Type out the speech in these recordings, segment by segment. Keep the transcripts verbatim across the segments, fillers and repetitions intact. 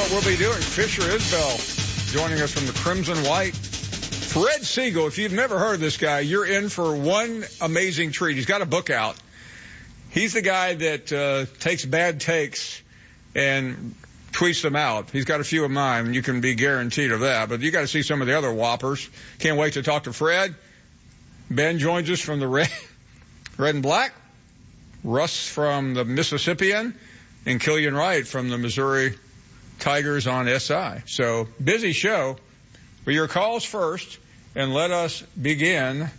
what we'll be doing. Fisher Isbell joining us from the Crimson White. Fred Siegel, if you've never heard of this guy, you're in for one amazing treat. He's got a book out. He's the guy that uh, takes bad takes and tweets them out. He's got a few of mine, and you can be guaranteed of that. But you got to see some of the other whoppers. Can't wait to talk to Fred. Ben joins us from the Red, Red and Black. Russ from the Mississippian, and Killian Wright from the Missouri Tigers on S I. So, busy show. But your calls first, and let us begin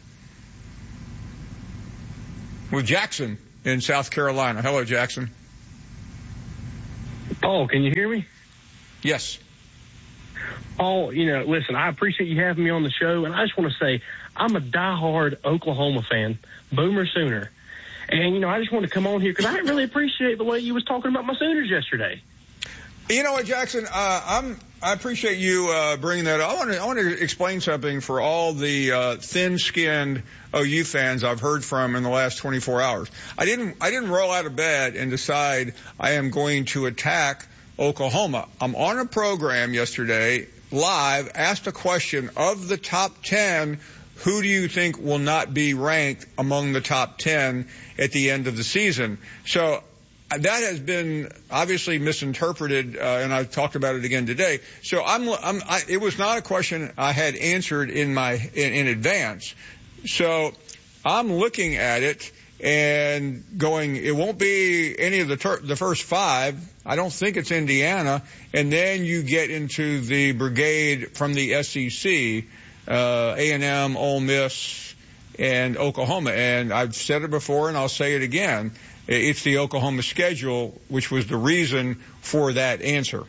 with Jackson in South Carolina. Hello, Jackson. Paul, can you hear me? Yes. Paul, you know, listen, I appreciate you having me on the show, and I just want to say I'm a diehard Oklahoma fan, Boomer Sooner. And, you know, I just want to come on here because I didn't really appreciate the way you was talking about my Sooners yesterday. You know what, Jackson? Uh, I'm. I appreciate you uh, bringing that up. I want to. I want to explain something for all the uh, thin-skinned O U fans I've heard from in the last twenty-four hours. I didn't. I didn't roll out of bed and decide I am going to attack Oklahoma. I'm on a program yesterday, live, asked a question of the top ten. Who do you think will not be ranked among the top ten at the end of the season? So that has been obviously misinterpreted, uh, and I've talked about it again today. So I'm, I'm, I, it was not a question I had answered in my in, in advance. So I'm looking at it and going, it won't be any of the ter- the first five. I don't think it's Indiana, and then you get into the brigade from the S E C. Uh, A and M, Ole Miss, and Oklahoma. And I've said it before, and I'll say it again. It's the Oklahoma schedule, which was the reason for that answer.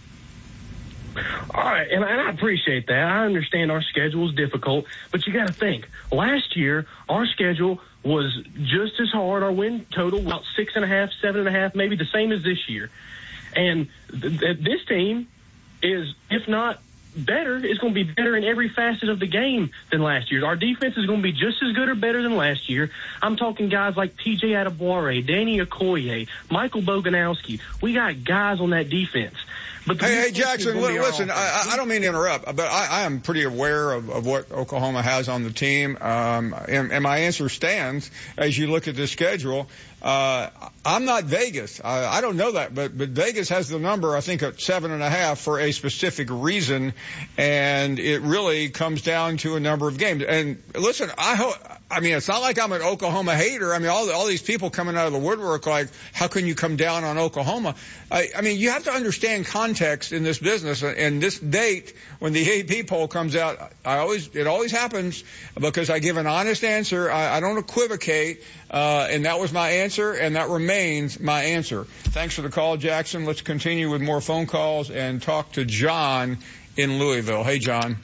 All right, and I appreciate that. I understand our schedule is difficult, but you got to think. Last year, our schedule was just as hard. Our win total about six and a half, seven and a half, maybe the same as this year. And th- th- this team is, if not better, is going to be better in every facet of the game than last year. Our defense is going to be just as good or better than last year. I'm talking guys like T J Adebawore, Danny Okoye, Michael Boganowski. We got guys on that defense. But hey, hey, Jackson, li- listen, I, I don't mean to interrupt, but I, I am pretty aware of, of what Oklahoma has on the team, um, and, and my answer stands as you look at the schedule. Uh, I'm not Vegas. I, I don't know that, but, but Vegas has the number, I think, at seven and a half for a specific reason, and it really comes down to a number of games. And listen, I hope, I mean, it's not like I'm an Oklahoma hater. I mean, all, all these people coming out of the woodwork like, how can you come down on Oklahoma? I, I mean, you have to understand context in this business. And this date, when the A P poll comes out, I always, it always happens because I give an honest answer. I, I don't equivocate. Uh, and that was my answer, and that remains my answer. Thanks for the call, Jackson. Let's continue with more phone calls and talk to John in Louisville. Hey, John.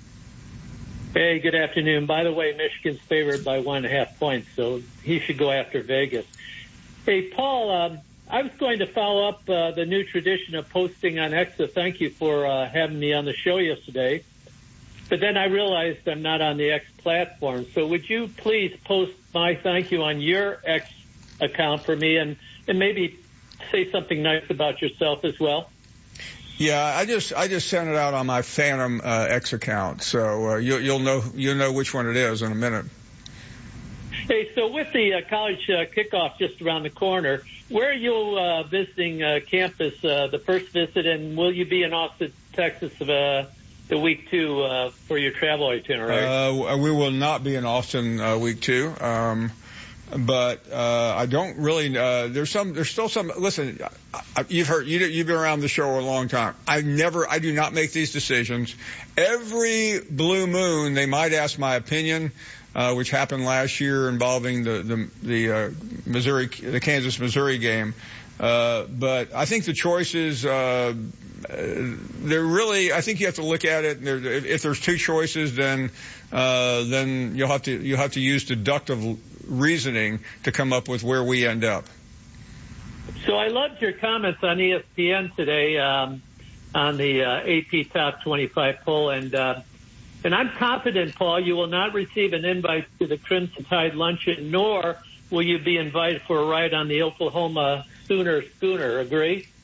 Hey, good afternoon. By the way, Michigan's favored by one and a half points, so he should go after Vegas. Hey, Paul, um, I was going to follow up uh, the new tradition of posting on X. So thank you for uh, having me on the show yesterday. But then I realized I'm not on the X platform. So would you please post my thank you on your X account for me and, and maybe say something nice about yourself as well? Yeah, I just I just sent it out on my Phantom uh, X account, so uh, you'll you'll know you'll know which one it is in a minute. Hey, so with the uh, college uh, kickoff just around the corner, where are you uh, visiting uh, campus uh, the first visit, and will you be in Austin, Texas, uh, the week two uh, for your travel itinerary? Uh, we will not be in Austin uh, week two. Um, But uh I don't really. Uh, there's some. There's still some. Listen, I, you've heard. You, you've been around the show a long time. I never. I do not make these decisions. Every blue moon, they might ask my opinion, uh, which happened last year involving the the the uh, Missouri, the Kansas Missouri game. Uh, but I think the choices. Uh, they're really. I think you have to look at it. And if, if there's two choices, then uh, then you'll have to you'll have to use deductive reasoning to come up with where we end up. So I loved your comments on E S P N today um, on the uh, A P Top twenty-five poll, and uh, and I'm confident, Paul, you will not receive an invite to the Crimson Tide luncheon, nor will you be invited for a ride on the Oklahoma Sooner schooner. Agree?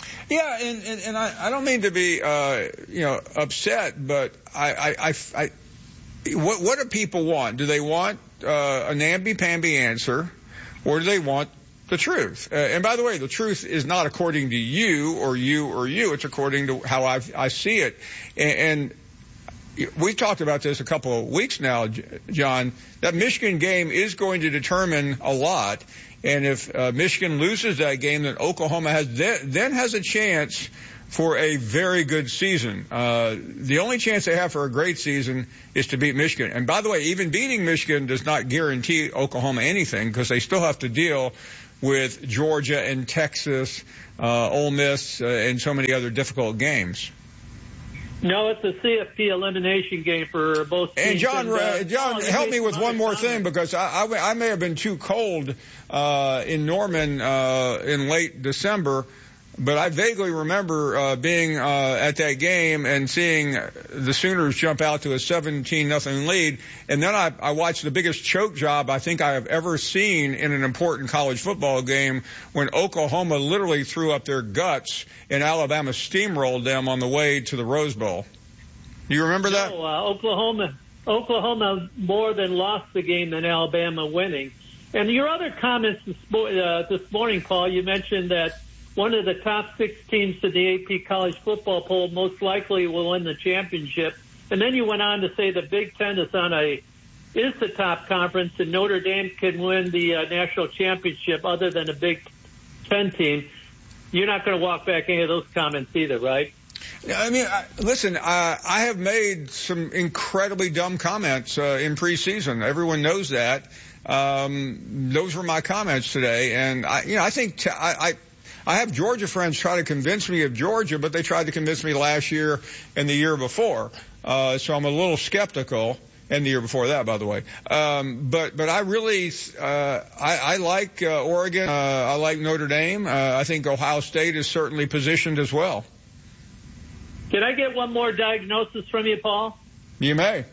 Yeah, and, and, and I, I don't mean to be, uh, you know, upset, but I, I, I, I what, what do people want? Do they want uh, a namby-pamby answer, or do they want the truth? Uh, and by the way, the truth is not according to you or you or you. It's according to how I, I see it. And, and we talked about this a couple of weeks now, John. That Michigan game is going to determine a lot. And if uh, Michigan loses that game, then Oklahoma has then, then has a chance for a very good season. Uh, the only chance they have for a great season is to beat Michigan. And by the way, even beating Michigan does not guarantee Oklahoma anything, because they still have to deal with Georgia and Texas, uh, Ole Miss, uh, and so many other difficult games. No, it's a C F P elimination game for both teams. And John, and, uh, John, oh, help me with one more comments. thing, because I, I, I may have been too cold uh, in Norman uh, in late December, but I vaguely remember uh, being uh, at that game and seeing the Sooners jump out to a seventeen nothing lead, and then I, I watched the biggest choke job I think I have ever seen in an important college football game, when Oklahoma literally threw up their guts and Alabama steamrolled them on the way to the Rose Bowl. Do you remember that? No, uh, Oklahoma, Oklahoma more than lost the game than Alabama winning. And your other comments this, uh, this morning, Paul, you mentioned that one of the top six teams in the A P college football poll most likely will win the championship. And then you went on to say the Big Ten is on a is the top conference, and Notre Dame can win the uh, national championship other than a Big Ten team. You're not going to walk back any of those comments either, right? I mean, I, listen, uh, I have made some incredibly dumb comments uh, in preseason. Everyone knows that. Um, those were my comments today, and I, you know, I think t- I. I I have Georgia friends try to convince me of Georgia, but they tried to convince me last year and the year before. Uh, so I'm a little skeptical, and the year before that, by the way. Um, but, but I really, uh, I, I like uh, Oregon. Uh, I like Notre Dame. Uh, I think Ohio State is certainly positioned as well. Can I get one more diagnosis from you, Paul? You may.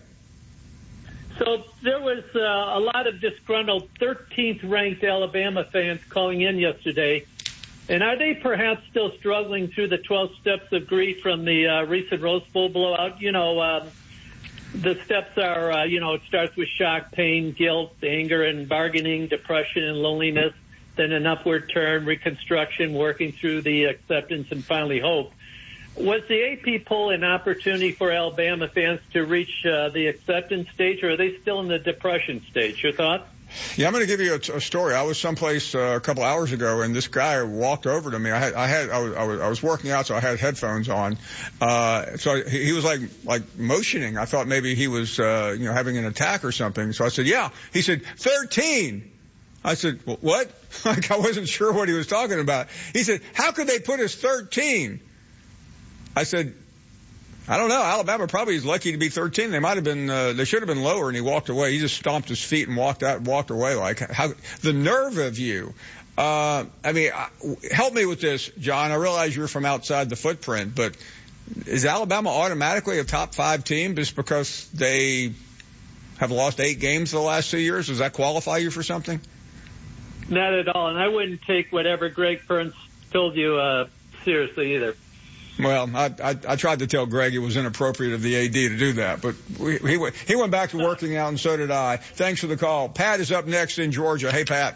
So there was uh, a lot of disgruntled thirteenth ranked Alabama fans calling in yesterday. And are they perhaps still struggling through the twelve steps of grief from the uh, recent Rose Bowl blowout? You know, um, the steps are, uh, you know, it starts with shock, pain, guilt, anger, and bargaining, depression and loneliness, then an upward turn, reconstruction, working through the acceptance, and finally hope. Was the A P poll an opportunity for Alabama fans to reach uh, the acceptance stage, or are they still in the depression stage? Your thoughts? Yeah, I'm going to give you a, a story. I was someplace uh, a couple hours ago, and this guy walked over to me. I had, I had, I was, I was, I was working out, so I had headphones on. Uh, so he, he was like, like motioning. I thought maybe he was, uh, you know, having an attack or something. So I said, yeah. He said, thirteen. I said, well, what? Like, I wasn't sure what he was talking about. He said, how could they put us thirteen? I said, I don't know. Alabama probably is lucky to be thirteen. They might have been, uh, they should have been lower, and he walked away. He just stomped his feet and walked out, walked away. Like, how, the nerve of you. Uh, I mean, help me with this, John. I realize you're from outside the footprint, but is Alabama automatically a top five team just because they have lost eight games the last two years? Does that qualify you for something? Not at all. And I wouldn't take whatever Greg Burns told you, uh, seriously either. Well, I, I, I tried to tell Greg it was inappropriate of the A D to do that, but we, he, he went back to working out, and so did I. Thanks for the call. Pat is up next in Georgia. Hey, Pat.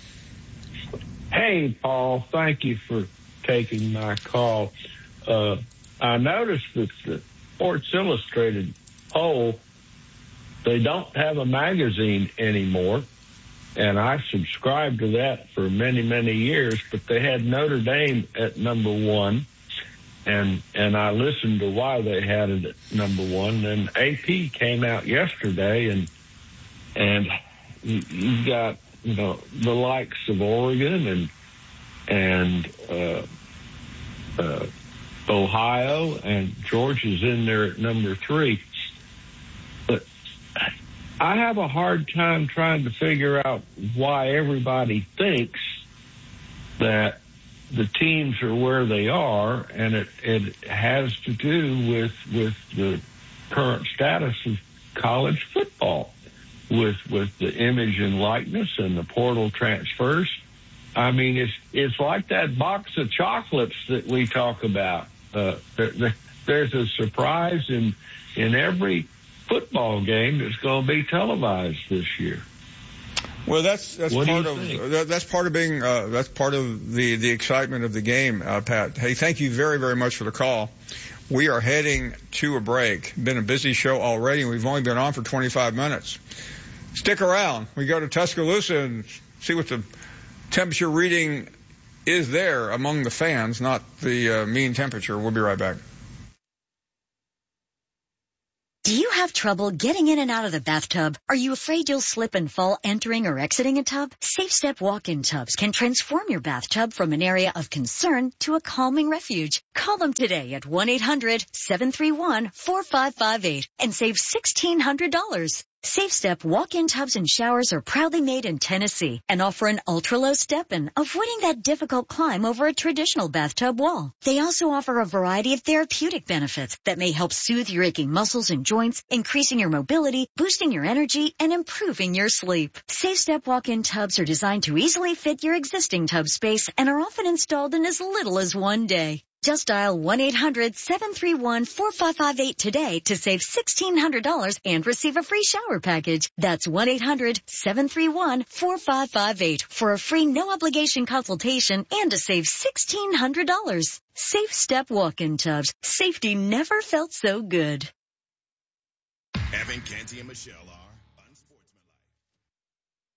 Hey, Paul. Thank you for taking my call. Uh, I noticed that the Sports Illustrated poll, they don't have a magazine anymore, and I subscribed to that for many, many years, but they had Notre Dame at number one. And and I listened to why they had it at number one. And A P came out yesterday, and and you, you got you know the likes of Oregon and and uh, uh, Ohio, and Georgia's in there at number three. But I have a hard time trying to figure out why everybody thinks that the teams are where they are, and it, it has to do with with the current status of college football, with with the image and likeness and the portal transfers, I mean, it's it's like that box of chocolates that we talk about. Uh, there, there, there's a surprise in in every football game that's going to be televised this year. Well, that's that's what part of that, that's part of being uh, that's part of the the excitement of the game, uh, Pat. Hey, thank you very very much for the call. We are heading to a break. Been a busy show already, and we've only been on for twenty-five minutes. Stick around. We go to Tuscaloosa and see what the temperature reading is there among the fans, not the uh, mean temperature. We'll be right back. Do you have trouble getting in and out of the bathtub? Are you afraid you'll slip and fall entering or exiting a tub? Safe Step walk-in tubs can transform your bathtub from an area of concern to a calming refuge. Call them today at one eight hundred seven three one four five five eight and save sixteen hundred dollars. Safe Step walk-in tubs and showers are proudly made in Tennessee and offer an ultra-low step-in, avoiding that difficult climb over a traditional bathtub wall. They also offer a variety of therapeutic benefits that may help soothe your aching muscles and joints, increasing your mobility, boosting your energy, and improving your sleep. Safe Step walk-in tubs are designed to easily fit your existing tub space and are often installed in as little as one day. Just dial one eight hundred seven three one four five five eight today to save sixteen hundred dollars and receive a free shower package. That's one eight hundred seven three one four five five eight for a free no-obligation consultation and to save sixteen hundred dollars. Safe Step walk-in tubs. Safety never felt so good. Evan, Canty, and Michelle are